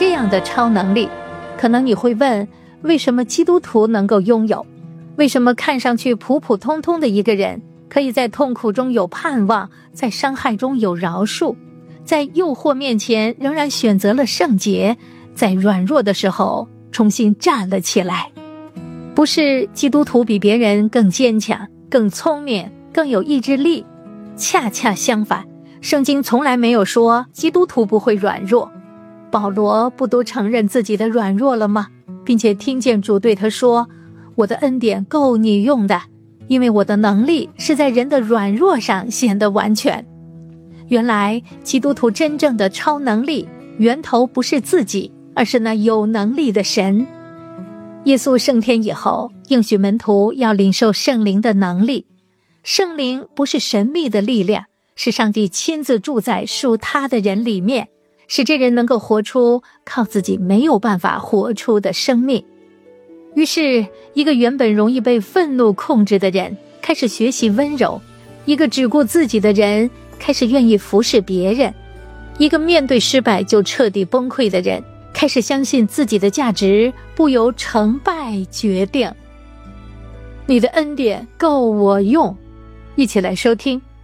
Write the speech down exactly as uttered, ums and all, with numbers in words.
这样的超能力。可能你会问，为什么基督徒能够拥有？为什么看上去普普通通的一个人，可以在痛苦中有盼望，在伤害中有饶恕，在诱惑面前仍然选择了圣洁，在软弱的时候重新站了起来？不是基督徒比别人更坚强、更聪明、更有意志力，恰恰相反，圣经从来没有说基督徒不会软弱。保罗不都承认自己的软弱了吗？并且听见主对他说，我的恩典够你用的，因为我的能力是在人的软弱上显得完全。原来基督徒真正的超能力源头不是自己，而是那有能力的神。耶稣升天以后，应许门徒要领受圣灵的能力。圣灵不是神秘的力量，是上帝亲自住在属他的人里面，使这人能够活出靠自己没有办法活出的生命。于是一个原本容易被愤怒控制的人开始学习温柔，一个只顾自己的人开始愿意服侍别人，一个面对失败就彻底崩溃的人开始相信自己的价值不由成败决定。你的恩典够我用，一起来收听